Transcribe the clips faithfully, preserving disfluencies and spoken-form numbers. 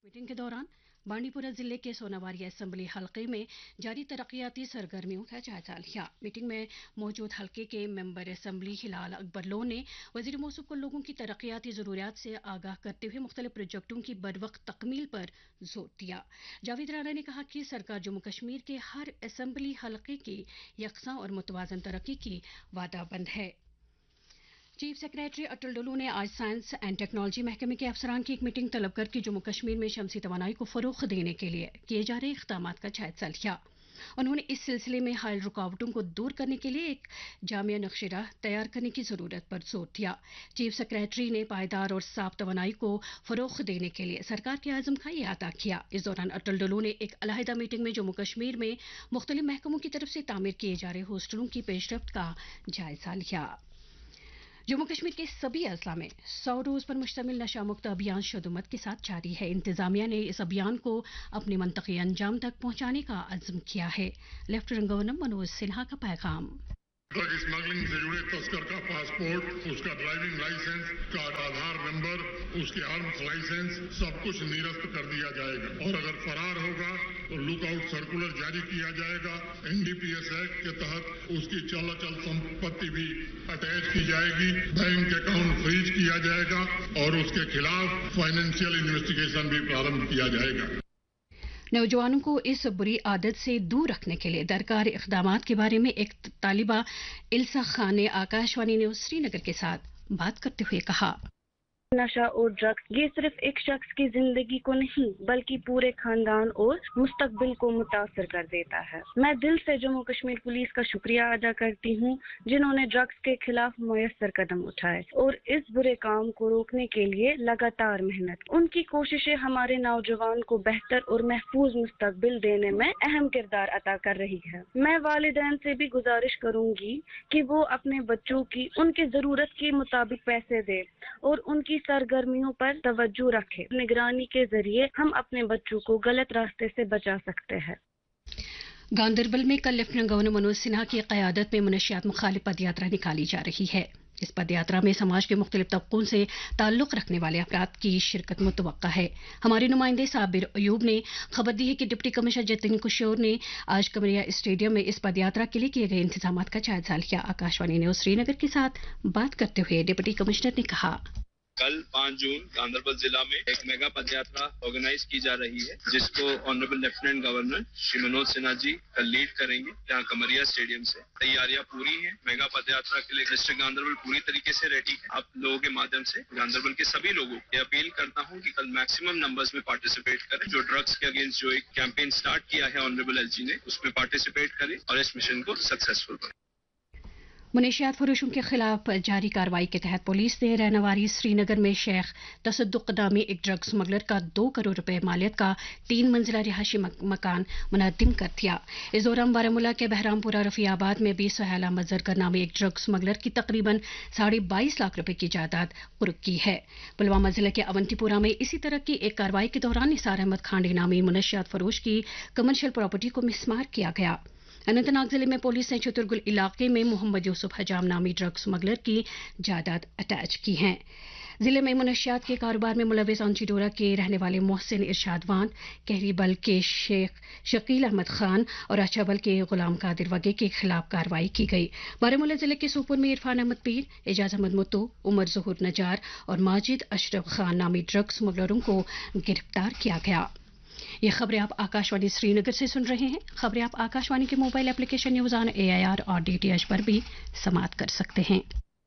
Meeting के दौरान बांडीपुरा जिले के सोनावारी असेंबली हलके में जारी तरक्याती सरगर्मियों का जायजा लिया। मीटिंग में मौजूद हलके के मेंबर असेंबली हिलाल अकबर लो ने वजीर मौसूफ को लोगों की तरक्याती जरूरियात से आगाह करते हुए मुख्तलिफ प्रोजेक्टों की बरवक्त तकमील पर जोर दिया। जावेद राणा ने कहा कि सरकार जम्मू कश्मीर के हर असेंबली हलके की यकसा और मुतवाजन तरक्की की वादाबंद है। चीफ सेक्रेटरी अटल डुल्लू ने आज साइंस एंड टेक्नोलॉजी महकमे के अफसरान की एक मीटिंग तलब करके जम्मू कश्मीर में शमसी तवानाई को फरोख देने के लिए किए जा रहे इक़दाम का जायजा लिया। उन्होंने इस सिलसिले में हाल रुकावटों को दूर करने के लिए एक जामिया नक्शेराह तैयार करने की जरूरत पर जोर दिया। चीफ सेक्रेटरी ने पायदार और साफ तवानाई को फरोख देने के लिए सरकार के आज़म का अदा किया। इस दौरान अटल डुल्लू ने एक अलहदा मीटिंग में जम्मू कश्मीर में मुख्तलिफ महकमों की तरफ से तामीर किए जा रहे हॉस्टलों की पेशरफ्त का जायजा लिया। जम्मू कश्मीर के सभी अजला में सौ रोज पर मुश्तमिल नशा मुक्त अभियान शदुमत के साथ जारी है। इंतजामिया ने इस अभियान को अपने मंतकी अंजाम तक पहुंचाने का अज़्म किया है। लेफ्टिनेंट गवर्नर मनोज सिन्हा का पैगाम। ड्रग स्मगलिंग से जुड़े तस्कर का पासपोर्ट, उसका ड्राइविंग लाइसेंस, का आधार नंबर, उसके आर्म्स लाइसेंस सब कुछ निरस्त कर दिया जाएगा और अगर फरार होगा तो लुकआउट सर्कुलर जारी किया जाएगा। एनडीपीएस एक्ट के तहत उसकी चल अचल संपत्ति भी अटैच की जाएगी, बैंक अकाउंट फ्रीज किया जाएगा और उसके खिलाफ फाइनेंशियल इन्वेस्टिगेशन भी प्रारंभ किया जाएगा। नौजवानों को इस बुरी आदत से दूर रखने के लिए दरकार इक़दामात के बारे में एक तालिबा इल्सा खान ने आकाशवाणी न्यूज़ श्रीनगर के साथ बात करते हुए कहा, नशा और ड्रग्स ये सिर्फ एक शख्स की जिंदगी को नहीं बल्कि पूरे खानदान और मुस्तकबिल को मुतासर कर देता है। मैं दिल से जम्मू कश्मीर पुलिस का शुक्रिया अदा करती हूँ जिन्होंने ड्रग्स के खिलाफ मुयस्सर कदम उठाए और इस बुरे काम को रोकने के लिए लगातार मेहनत। उनकी कोशिशें हमारे नौजवान को बेहतर और महफूज मुस्तकबिल देने में अहम किरदार अदा कर रही है। मैं वालिदैन से भी गुजारिश करूंगी कि वो अपने बच्चों की उनकी जरूरत के मुताबिक पैसे दे और उनकी सरगर्मियों पर तवज्जो रखें। निगरानी के जरिए हम अपने बच्चों को गलत रास्ते से बचा सकते हैं। गांदरबल में कल लेफ्टिनेंट गवर्नर मनोज सिन्हा की क़यादत में मनशियात मुखालिफ पद यात्रा निकाली जा रही है। इस पद यात्रा में समाज के मुख्तलिफ तबकों से ताल्लुक़ रखने वाले अफराद की शिरकत मुतवक्का है। हमारे नुमाइंदे साबिर अयूब ने खबर दी है कि डिप्टी कमिश्नर जतिन किशोर ने आज कमरिया स्टेडियम में इस पद यात्रा के लिए किए गए इंतजाम का जायजा लिया। आकाशवाणी न्यूज़ श्रीनगर के साथ बात करते हुए डिप्टी कमिश्नर ने कहा, कल पाँच जून गांदरबल जिला में एक मेगा पद यात्रा ऑर्गेनाइज की जा रही है जिसको honourable lieutenant governor Shri Manoj Sinha ji कल लीड करेंगे। यहाँ कमरिया स्टेडियम से तैयारियां पूरी हैं। मेगा पद यात्रा के लिए डिस्ट्रिक्ट गांदरबल पूरी तरीके से रेडी है। आप लोगों के माध्यम से गांदरबल के सभी लोगों को अपील करता हूँ कि कल मैक्सिमम नंबर्स में पार्टिसिपेट करें। जो ड्रग्स के अगेंस्ट जो एक कैंपेन स्टार्ट किया है ऑनरेबल एलजी ने, उसमें पार्टिसिपेट करें और इस मिशन को सक्सेसफुल करें। मुनशियात फरोशों के खिलाफ जारी कार्रवाई के तहत पुलिस ने रहनवारी श्रीनगर में शेख तसद्दुक नामी एक ड्रग स्मगलर का दो करोड़ रुपए मालियत का तीन मंजिला रिहायशी मकान मुनहद्दिम कर दिया। इस दौरान बारामूला के बहरामपुरा रफियाबाद में भी सुहेल अहमद जरगर नामी एक ड्रग स्मगलर की तकरीबन साढ़े बाईस लाख रुपए की जायदाद कुर्क की है। पुलवामा जिले के अवंतीपुरा में इसी तरह की एक कार्रवाई के दौरान निसार अहमद खांडी नामी मुनशियात फरोश की कमर्शियल प्रॉपर्टी को मिसमार किया गया। अनंतनाग जिले में पुलिस ने चतुरगुल इलाके में मोहम्मद यूसुफ हजाम नामी ड्रग स्मगलर की जायदाद अटैच की है। जिले में मुनशियात के कारोबार में मुलविस अंचीडोरा के रहने वाले मोहसिन इरशाद वान, कहरीबल के शेख शकील अहमद खान और अछाबल के गुलाम कादिर वगे के खिलाफ कार्रवाई की गई। बारामूला जिले के सोपुर में इरफान अहमद पीर, एजाज अहमद मुत्तू, उमर जहूर नजार और माजिद अशरफ खान नामी ड्रग स्मगलरों को गिरफ्तार किया गया। ये खबरें आप आकाशवाणी श्रीनगर से सुन रहे हैं। खबरें आप आकाशवाणी के mobile application news on AIR और डीटीएच पर भी समाअत कर सकते हैं।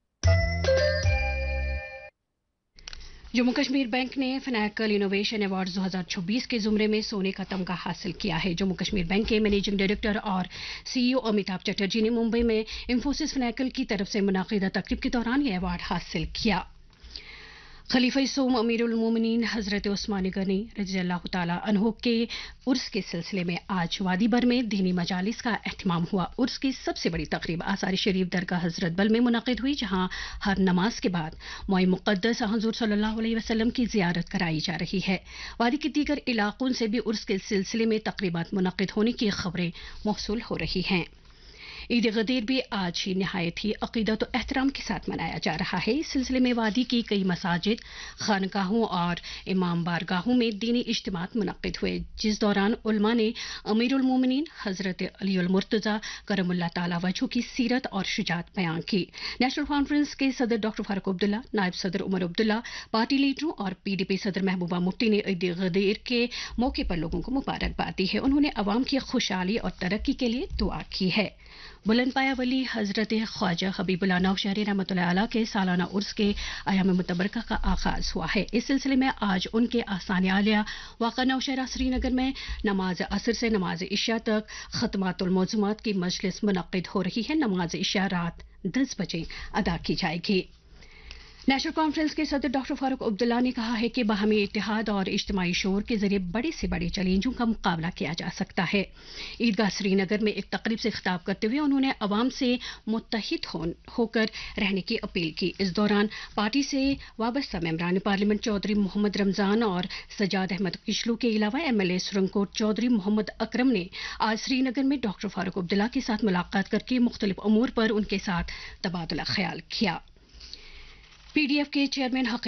जम्मू कश्मीर बैंक ने फिनैकल इनोवेशन अवार्ड्स दो हज़ार चौबीस के जुमरे में सोने का तमगा हासिल किया है। जम्मू कश्मीर बैंक के मैनेजिंग डायरेक्टर और सीईओ अमिताभ चटर्जी ने मुंबई में इंफोसिस फिनैकल की तरफ से मुनाकिदा तकरीब के दौरान यह अवार्ड हासिल किया। खलीफा सोम अमीरुल मोमिनीन हजरत उस्मान गनी रज़ियल्लाहु ताला अन्हु के उर्स के सिलसिले में आज वादी भर में दीनी मजालिस का एहतमाम हुआ। उर्स की सबसे बड़ी तकरीब आसार शरीफ दरगाह हजरत बल में मुनक़िद हुई, जहां हर नमाज के बाद मौए मुक़द्दस हुज़ूर सल्लल्लाहु अलैहि वसल्लम की ज़ियारत कराई जा रही है। वादी के दीगर इलाकों से भी उर्स के सिलसिले में तकरीबात मुनक़िद होने की खबरें मौसूल हो रही हैं। عید غدیر بھی آج ہی نہایت ہی عقیدت و احترام کے ساتھ منایا جا رہا ہے. اس سلسلے میں وادی کی کئی مساجد، خانقاہوں اور امام بارگاہوں میں دینی اجتماعات منعقد ہوئے، جس دوران علماء نے امیر المومنین حضرت علی المرتضیٰ کرم اللہ تعالی وجہ کی سیرت اور شجاعت بیان کی. نیشنل کانفرنس کے صدر ڈاکٹر فاروق عبداللہ، نائب صدر عمر عبداللہ، پارٹی لیڈروں اور پی ڈی پی صدر محبوبہ مفتی نے عید غدیر کے موقع پر لوگوں کو مبارکباد دی ہے. انہوں نے عوام کی خوشحالی اور ترقی کے لیے دعا کی ہے. بلند پایا ولی حضرت خواجہ حبیب اللہ نوشہری رحمۃ اللہ علیہ کے سالانہ عرس کے ایام متبرکہ کا آغاز ہوا ہے. اس سلسلے میں آج ان کے آستان عالیہ واقع نوشہرہ سری نگر میں نماز عصر سے نماز عشاء تک ختمات الموضوعات کی مجلس منعقد ہو رہی ہے. نماز عشاء رات دس بجے ادا کی جائے گی. نیشنل کانفرنس کے صدر ڈاکٹر فاروق عبداللہ نے کہا ہے کہ باہمی اتحاد اور اجتماعی شعور کے ذریعے بڑے سے بڑے چیلنجوں کا مقابلہ کیا جا سکتا ہے. عیدگاہ سری نگر میں ایک تقریب سے خطاب کرتے ہوئے انہوں نے عوام سے متحد ہو کر رہنے کی اپیل کی. اس دوران پارٹی سے وابستہ ممبران پارلیمنٹ چودھری محمد رمضان اور سجاد احمد کشلو کے علاوہ ایم ایل اے سرنگکوٹ چودھری محمد اکرم نے آج سری نگر میں ڈاکٹر فاروق عبداللہ کے ساتھ ملاقات کر کے مختلف امور پر ان کے ساتھ تبادلہ خیال کیا. پی ڈی ایف کے چیئرمین حقیق